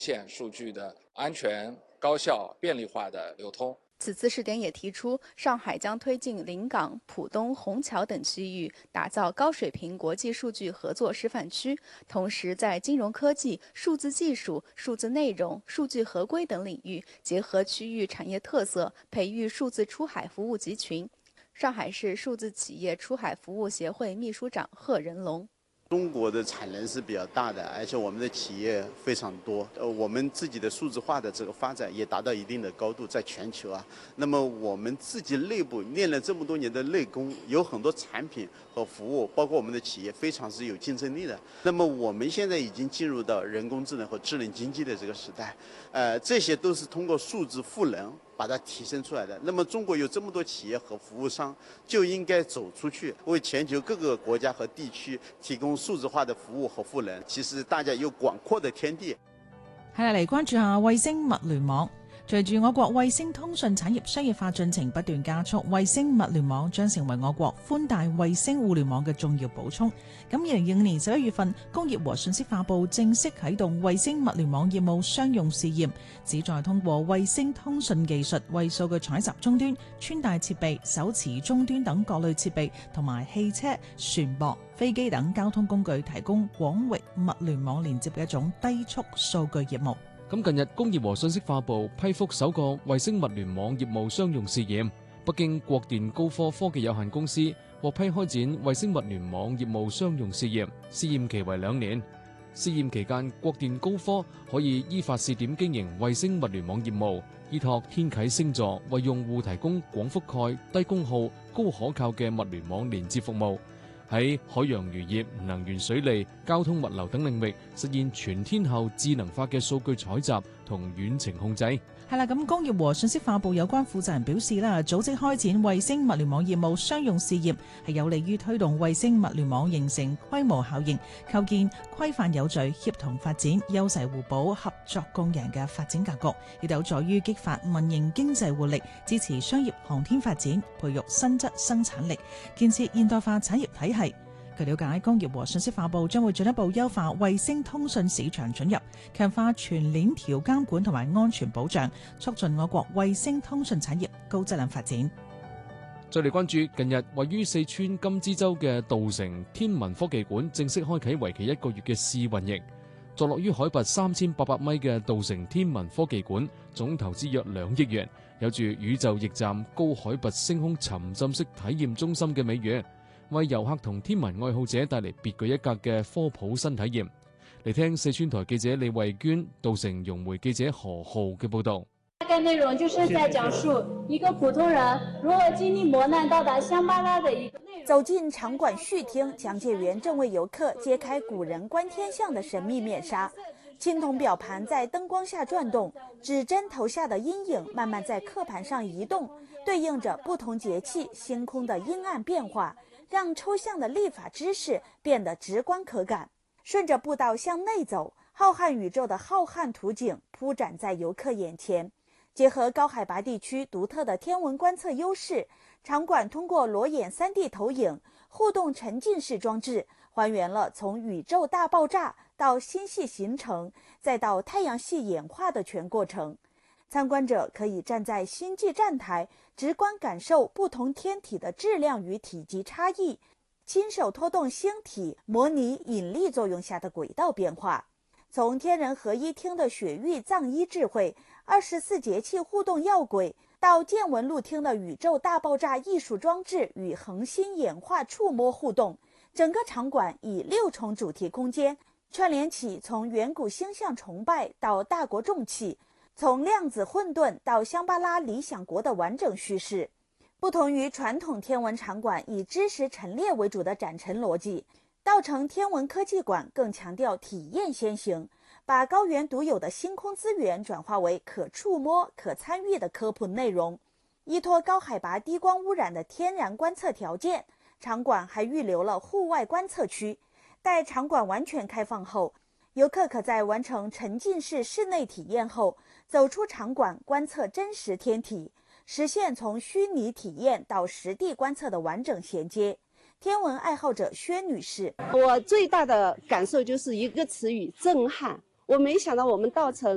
现数据的安全、高效、便利化的流通。 此次试点也提出，上海将推进临港、浦东、虹桥等区域打造高水平国际数据合作示范区，同时在金融科技、数字技术、数字内容、数据合规等领域结合区域产业特色，培育数字出海服务集群。上海市数字企业出海服务协会秘书长贺仁龙。 中国的产能是比较大的，而且我们的企业非常多。我们自己的数字化的这个发展也达到一定的高度，在全球啊。那么我们自己内部练了这么多年的内功，有很多产品和服务，包括我们的企业非常是有竞争力的。那么我们现在已经进入到人工智能和智能经济的这个时代，这些都是通过数字赋能把它提升出来的。那么中国有这么多企业和服务商，就应该走出去，为全球各个国家和地区提供數字化的服務和賦能，其實大家有廣闊的天地。 係啦，嚟關注下衛星物聯網。隨住我國衛星通訊產業商業化進程不斷加速，衛星物聯網將成為我國寬帶衛星互聯網嘅重要補充。咁2025年11月份，工業和信息化部正式啟動衛星物聯網業務商用試驗，旨在通過衛星通訊技術為數據採集終端、穿戴設備、手持終端等各類設備同埋汽車、船舶、飛機等交通工具提供廣域物聯網連接嘅一種低速數據業務。 咁近日，工業和信息化部批覆首個衛星物聯網業務商用試驗，北京國電高科科技有限公司獲批開展衛星物聯網業務商用試驗，試驗期為2年。試驗期間，國電高科可以依法試點經營衛星物聯網業務，依託天啟星座為用戶提供廣覆蓋、低功耗、高可靠嘅物聯網連接服務。喺海洋漁業、能源水利、交通物流等領域實現全天候智能化嘅數據採集同遠程控制。 係啦，咁工業和信息化部有關負責人表示啦，組織開展衛星物聯網業務商用試驗係有利於推動衛星物聯網形成規模效應，構建規範有序、協同發展、優勢互補、合作共贏嘅發展格局，亦有助於激發民營經濟活力，支持商業航天發展，培育新質生產力，建設現代化產業體系。據了解，工業和信息化部將會進一步優化衛星通訊市場准入，強化全鏈條監管同埋安全保障，促進我國衛星通訊產業高質量發展。 再嚟關注近日位於四川甘孜州嘅稻城天文科技館正式開啟為期1個月嘅試運營。坐落於海拔3800米嘅稻城天文科技館，總投資約2億元，有住宇宙驛站、高海拔星空沉浸式體驗中心嘅美譽，為遊客同天文愛好者帶嚟別具一格嘅科普新體驗。嚟聽四川台記者李慧娟、稻城融媒記者何浩嘅報導。 大概內容就是在講述一個普通人如何經歷磨難到達香巴拉的一個內容。 走進場館續聽，講解員正為遊客揭開古人觀天象的神秘面紗。青銅表盤在燈光下轉動，指針投下的陰影慢慢在刻盤上移動，對應着不同節氣星空的陰暗變化，讓抽象的曆法知識變得直觀可感。順着步道向內走，浩瀚宇宙的浩瀚圖景鋪展在遊客眼前。結合高海拔地區獨特的天文觀測優勢，場館通過裸眼 3D 投影、互動沉浸式裝置，還原了從宇宙大爆炸到星系形成，再到太陽系演化的全過程。參觀者可以站在星際站台，直觀感受不同天體的質量與體積差異，親手拖動星體，模擬引力作用下的軌道變化。從天人合一廳的雪域藏醫智慧、24節氣互動耀軌，到見聞錄廳的宇宙大爆炸藝術裝置與恆星演化觸摸互動，整個場館以6重主題空間串聯起從遠古星象崇拜到大國重器，從量子混沌到香巴拉理想國的完整敘事。不同於傳統天文場館以知識陳列為主的展陳邏輯，稻城天文科技館更強調體驗先行，把高原獨有的星空資源轉化為可觸摸、可參與的科普內容。依託高海拔低光污染的天然觀測條件，場館還預留了戶外觀測區。待場館完全開放後，遊客可在完成沉浸式室內體驗後，走出場館觀測真實天體，實現從虛擬體驗到實地觀測的完整銜接。天文愛好者薛女士， 我最大的感受就是一個詞語：震撼。我沒想到我們稻城